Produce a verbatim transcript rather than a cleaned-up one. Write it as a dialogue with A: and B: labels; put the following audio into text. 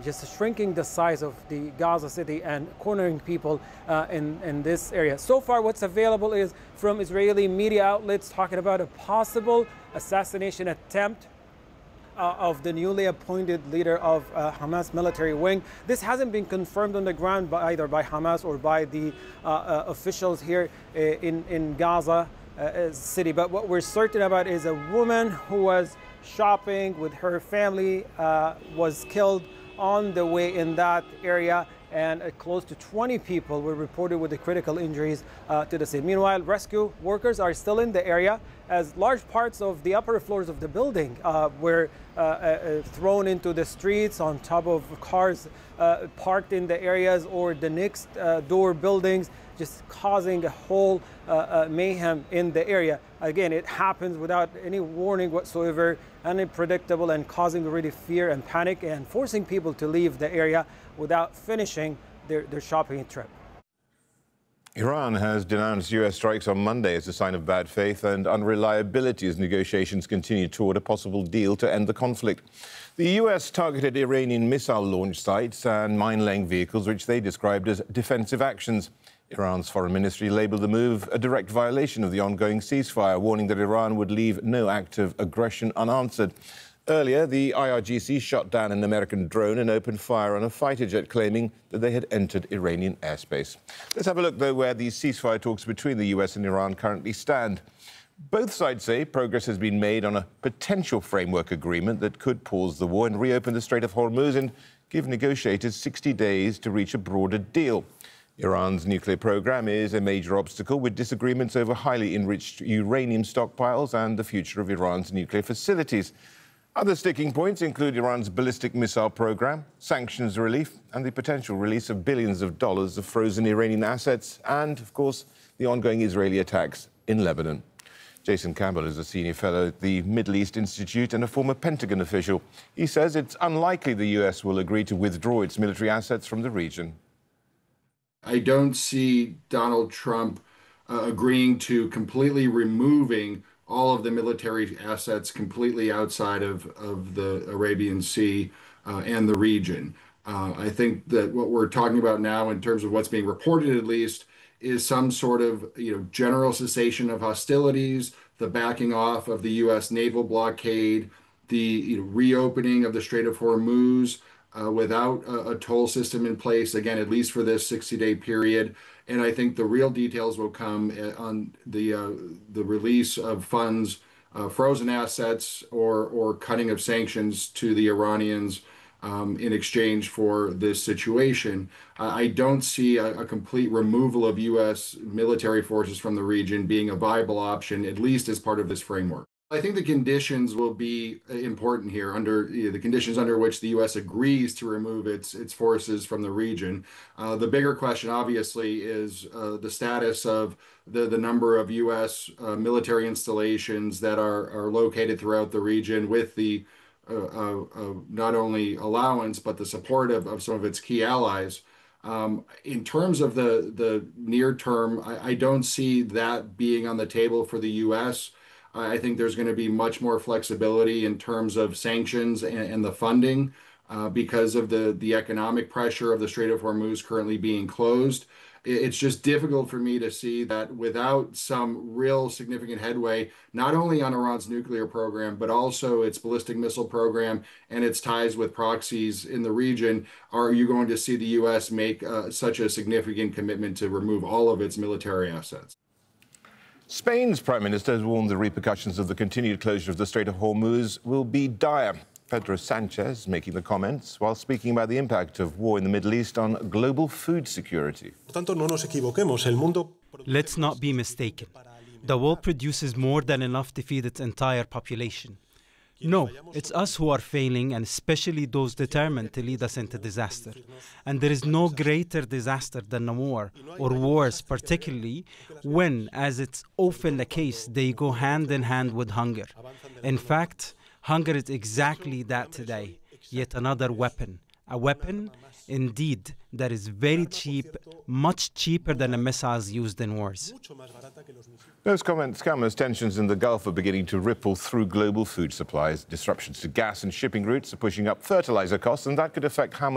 A: just shrinking the size of the Gaza City and cornering people uh, in, in this area. So far, what's available is from Israeli media outlets talking about a possible assassination attempt Uh, of the newly appointed leader of uh, Hamas military wing. This hasn't been confirmed on the ground by either by Hamas or by the uh, uh, officials here uh, in, in Gaza uh, city. But what we're certain about is a woman who was shopping with her family uh, was killed on the way in that area, and uh, close to twenty people were reported with the critical injuries uh, to the scene. Meanwhile, rescue workers are still in the area as large parts of the upper floors of the building uh, were uh, uh, thrown into the streets on top of cars uh, parked in the areas or the next uh, door buildings, just causing a whole uh, uh, mayhem in the area. Again, it happens without any warning whatsoever, unpredictable, and causing already fear and panic and forcing people to leave the area without finishing their, their shopping trip.
B: Iran has denounced U S strikes on Monday as a sign of bad faith and unreliability as negotiations continue toward a possible deal to end the conflict. The U S targeted Iranian missile launch sites and mine-laying vehicles, which they described as defensive actions. Iran's foreign ministry labelled the move a direct violation of the ongoing ceasefire, warning that Iran would leave no act of aggression unanswered. Earlier, the I R G C shot down an American drone and opened fire on a fighter jet, claiming that they had entered Iranian airspace. Let's have a look, though, where these ceasefire talks between the U S and Iran currently stand. Both sides say progress has been made on a potential framework agreement that could pause the war and reopen the Strait of Hormuz and give negotiators sixty days to reach a broader deal. Iran's nuclear program is a major obstacle, with disagreements over highly enriched uranium stockpiles and the future of Iran's nuclear facilities. Other sticking points include Iran's ballistic missile program, sanctions relief, and the potential release of billions of dollars of frozen Iranian assets, and, of course, the ongoing Israeli attacks in Lebanon. Jason Campbell is a senior fellow at the Middle East Institute and a former Pentagon official. He says it's unlikely the U S will agree to withdraw its military assets from the region.
C: I don't see Donald Trump uh, agreeing to completely removing all of the military assets completely outside of, of the Arabian Sea uh, and the region. Uh, I think that what we're talking about now, in terms of what's being reported at least, is some sort of you know general cessation of hostilities, the backing off of the U S naval blockade, the you know, reopening of the Strait of Hormuz uh, without a, a toll system in place, again, at least for this sixty-day period. And I think the real details will come on the uh, the release of funds, uh, frozen assets, or or cutting of sanctions to the Iranians um, in exchange for this situation. Uh, I don't see a, a complete removal of U S military forces from the region being a viable option, at least as part of this framework. I think the conditions will be important here, under you know, the conditions under which the U S agrees to remove its its forces from the region. Uh, the bigger question, obviously, is uh, the status of the, the number of U S uh, military installations that are, are located throughout the region, with the uh, uh, uh, not only allowance, but the support of, of some of its key allies. Um, in terms of the, the near term, I, I don't see that being on the table for the U S. I think there's going to be much more flexibility in terms of sanctions and, and the funding uh, because of the, the economic pressure of the Strait of Hormuz currently being closed. It's just difficult for me to see that without some real significant headway, not only on Iran's nuclear program, but also its ballistic missile program and its ties with proxies in the region, are you going to see the U S make uh, such a significant commitment to remove all of its military assets.
B: Spain's Prime Minister has warned the repercussions of the continued closure of the Strait of Hormuz will be dire. Pedro Sanchez making the comments while speaking about the impact of war in the Middle East on global food security.
D: Let's not be mistaken. The world produces more than enough to feed its entire population. No, it's us who are failing, and especially those determined to lead us into disaster. And there is no greater disaster than a war, or wars particularly, when, as it's often the case, they go hand in hand with hunger. In fact, hunger is exactly that today, yet another weapon. A weapon, indeed, that is very cheap, much cheaper than the missiles used in wars.
B: Those comments come as tensions in the Gulf are beginning to ripple through global food supplies. Disruptions to gas and shipping routes are pushing up fertilizer costs, and that could affect how much